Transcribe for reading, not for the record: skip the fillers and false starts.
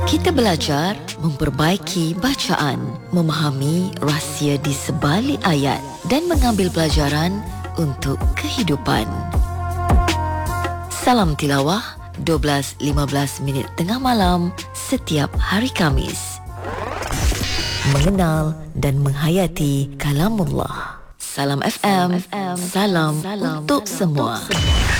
Kita belajar memperbaiki bacaan, memahami rahsia di sebalik ayat dan mengambil pelajaran untuk kehidupan. Salam Tilawah, 12.15 minit tengah malam setiap hari Khamis. Mengenal dan menghayati kalamullah. Salam FM, salam untuk semua.